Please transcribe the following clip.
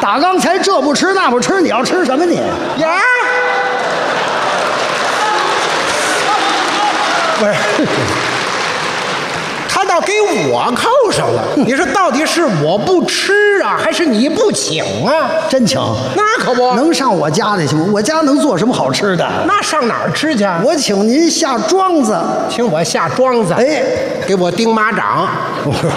打刚才这不吃那不吃，你要吃什么你？ 呀，不是，他倒给我扣上了。你说到底是我不吃啊，还是你不请啊？ 真请， 那可不能上我家里去吗？我家能做什么好吃的？ 那上哪儿吃去？ 我请您下庄子， 请我下庄子， 哎， 给我钉马掌。